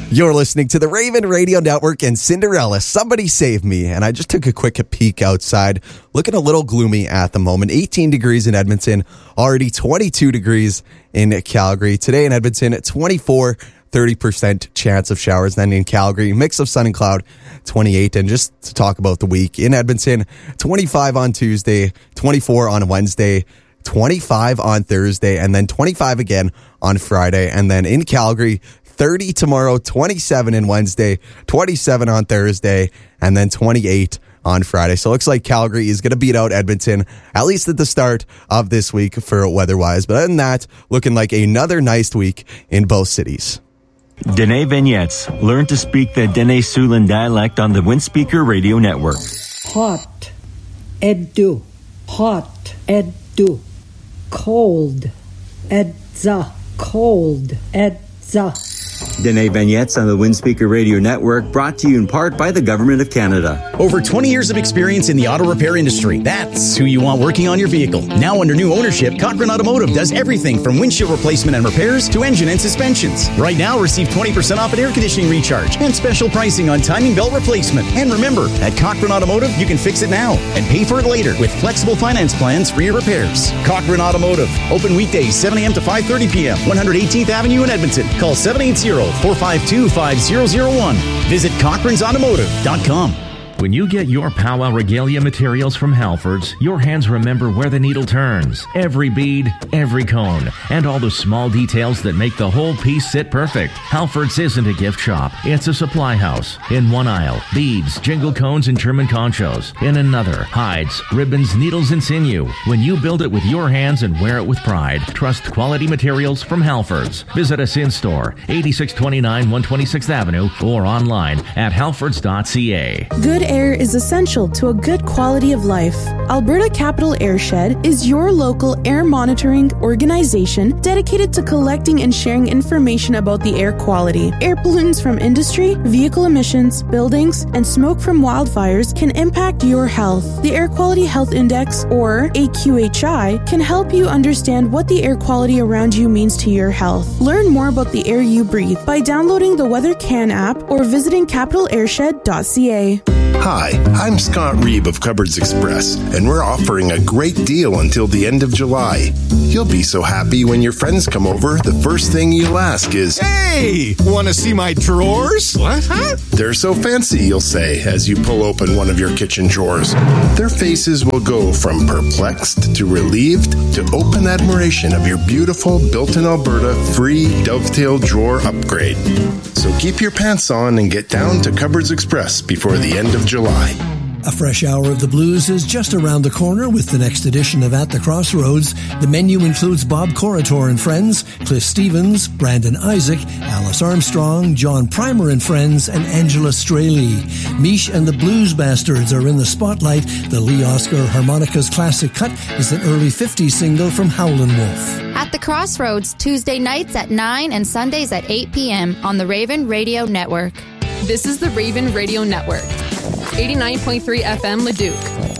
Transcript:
You're listening to the Raven Radio Network and Cinderella, Somebody Save Me. And I just took a quick peek outside, looking a little gloomy at the moment. 18 degrees in Edmonton, already 22 degrees in Calgary. Today in Edmonton, 30% chance of showers. Then in Calgary, mix of sun and cloud, 28. And just to talk about the week, in Edmonton, 25 on Tuesday, 24 on Wednesday, 25 on Thursday, and then 25 again on Friday. And then in Calgary, 30 tomorrow, 27 on Wednesday, 27 on Thursday, and then 28 on Friday. So it looks like Calgary is going to beat out Edmonton, at least at the start of this week for weather-wise. But other than that, looking like another nice week in both cities. Dene Vignettes. Learn to speak the Dene Siouxland dialect on the Windspeaker Radio Network. Hot, eddu. Hot, eddu. Cold, edza. Cold, edza. Dene Vignettes on the Windspeaker Radio Network, brought to you in part by the Government of Canada. Over 20 years of experience in the auto repair industry. That's who you want working on your vehicle. Now under new ownership, Cochrane Automotive does everything from windshield replacement and repairs to engine and suspensions. Right now, receive 20% off an air conditioning recharge and special pricing on timing belt replacement. And remember, at Cochrane Automotive, you can fix it now and pay for it later with flexible finance plans for your repairs. Cochrane Automotive, open weekdays 7 a.m. to 5:30 p.m., 118th Avenue in Edmonton. Call 780-452-5001. Visit Cochrane'sAutomotive.com. When you get your powwow regalia materials from Halfords, your hands remember where the needle turns. Every bead, every cone, and all the small details that make the whole piece sit perfect. Halfords isn't a gift shop. It's a supply house. In one aisle, beads, jingle cones, and German conchos. In another, hides, ribbons, needles, and sinew. When you build it with your hands and wear it with pride, trust quality materials from Halfords. Visit us in store, 8629 126th Avenue, or online at halfords.ca. Good air is essential to a good quality of life. Alberta Capital Airshed is your local air monitoring organization dedicated to collecting and sharing information about the air quality. Air pollutants from industry, vehicle emissions, buildings, and smoke from wildfires can impact your health. The Air Quality Health Index, or AQHI, can help you understand what the air quality around you means to your health. Learn more about the air you breathe by downloading the Weather Can app or visiting capitalairshed.ca. Hi, I'm Scott Reeb of Cupboards Express, and we're offering a great deal until the end of July. You'll be so happy when your friends come over, the first thing you'll ask is, "Hey, want to see my drawers?" What? Huh? They're so fancy, you'll say, as you pull open one of your kitchen drawers. Their faces will go from perplexed to relieved to open admiration of your beautiful built-in Alberta free dovetail drawer upgrade. So keep your pants on and get down to Cupboards Express before the end of July. A fresh hour of the blues is just around the corner with the next edition of At the Crossroads. The menu includes Bob Corritor and Friends, Cliff Stevens, Brandon Isaac, Alice Armstrong, John Primer and Friends, and Angela Straley. Mish and the Blues Bastards are in the spotlight. The Lee Oscar Harmonicas Classic Cut is an early 50s single from Howlin' Wolf. At the Crossroads, Tuesday nights at 9 and Sundays at 8 p.m. on the Raven Radio Network. This is the Raven Radio Network. 89.3 FM Leduc.